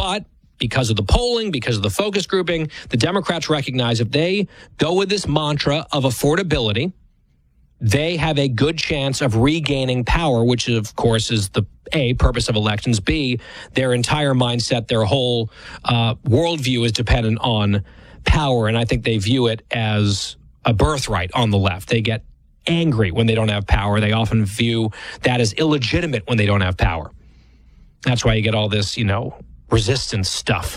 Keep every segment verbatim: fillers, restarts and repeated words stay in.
But because of the polling, because of the focus grouping, the Democrats recognize if they go with this mantra of affordability, they have a good chance of regaining power, which, of course, is the A, purpose of elections. B, their entire mindset, their whole uh, worldview is dependent on power. And I think they view it as a birthright on the left. They get angry when they don't have power. They often view that as illegitimate when they don't have power. That's why you get all this, you know, resistance stuff.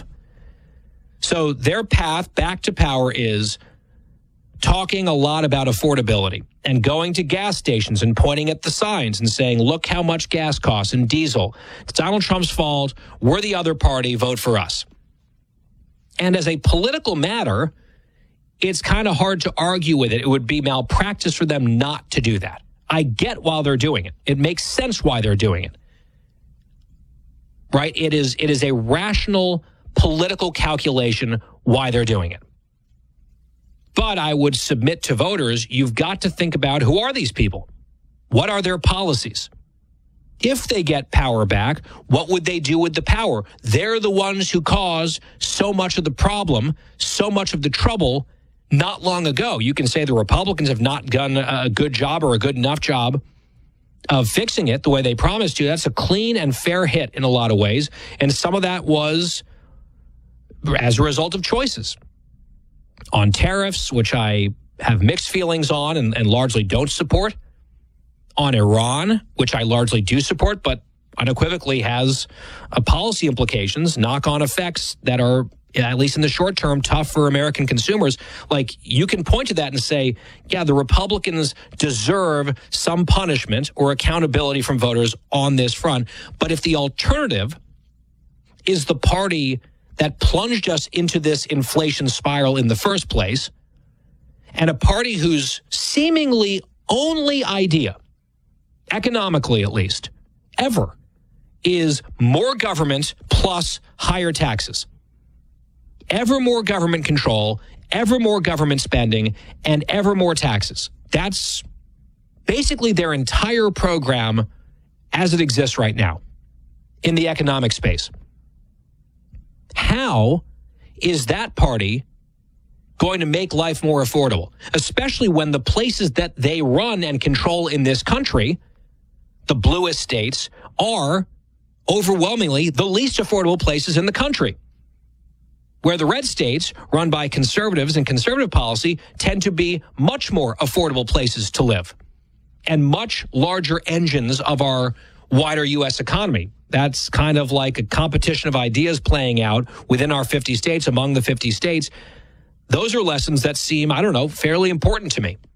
So their path back to power is talking a lot about affordability and going to gas stations and pointing at the signs and saying, look how much gas costs and diesel. It's Donald Trump's fault. We're the other party. Vote for us. And as a political matter, it's kind of hard to argue with it. It would be malpractice for them not to do that. I get why they're doing it. It makes sense why they're doing it. Right? It is, it is a rational political calculation why they're doing it. But I would submit to voters, you've got to think about who are these people? What are their policies? If they get power back, what would they do with the power? They're the ones who caused so much of the problem, so much of the trouble not long ago. You can say the Republicans have not done a good job or a good enough job of fixing it the way they promised to. That's a clean and fair hit in a lot of ways. And some of that was as a result of choices on tariffs, which I have mixed feelings on and, and largely don't support, on Iran, which I largely do support, but unequivocally has uh, policy implications, knock-on effects that are, at least in the short term, tough for American consumers. Like, you can point to that and say, yeah, the Republicans deserve some punishment or accountability from voters on this front. But if the alternative is the party that plunged us into this inflation spiral in the first place, and a party whose seemingly only idea, economically at least, ever, is more government plus higher taxes. Ever more government control, ever more government spending, and ever more taxes. That's basically their entire program as it exists right now in the economic space. How is that party going to make life more affordable, especially when the places that they run and control in this country, the bluest states, are overwhelmingly the least affordable places in the country, where the red states, run by conservatives and conservative policy, tend to be much more affordable places to live and much larger engines of our wider U S economy. That's kind of like a competition of ideas playing out within our fifty states, among the fifty states. Those are lessons that seem, I don't know, fairly important to me.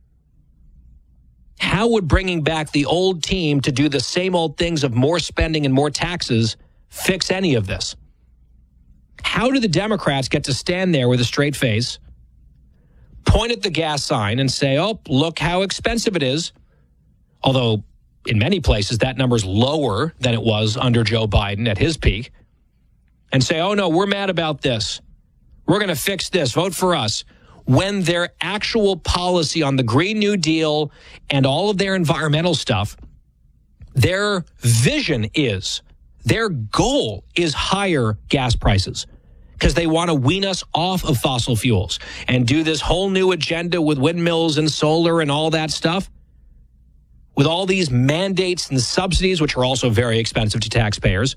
How would bringing back the old team to do the same old things of more spending and more taxes fix any of this? How do the Democrats get to stand there with a straight face, point at the gas sign and say, oh, look how expensive it is? Although in many places that number's lower than it was under Joe Biden at his peak, and say, oh, no, we're mad about this. We're going to fix this. Vote for us. When their actual policy on the Green New Deal and all of their environmental stuff, their vision is, their goal is higher gas prices because they want to wean us off of fossil fuels and do this whole new agenda with windmills and solar and all that stuff, with all these mandates and subsidies, which are also very expensive to taxpayers.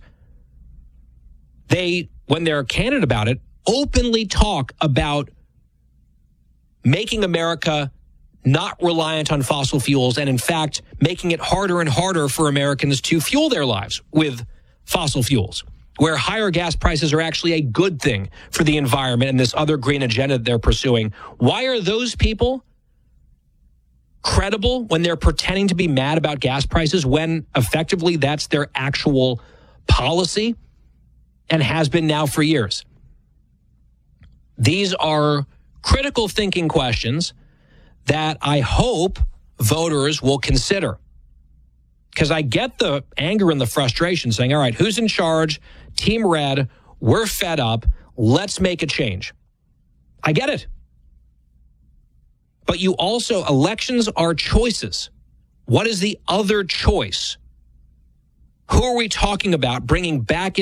They, when they're candid about it, openly talk about making America not reliant on fossil fuels and, in fact, making it harder and harder for Americans to fuel their lives with fossil fuels, where higher gas prices are actually a good thing for the environment and this other green agenda that they're pursuing. Why are those people credible when they're pretending to be mad about gas prices when effectively that's their actual policy and has been now for years? These are critical thinking questions that I hope voters will consider. Because I get the anger and the frustration saying, all right, who's in charge? Team Red, we're fed up. Let's make a change. I get it. But you also, elections are choices. What is the other choice? Who are we talking about bringing back in?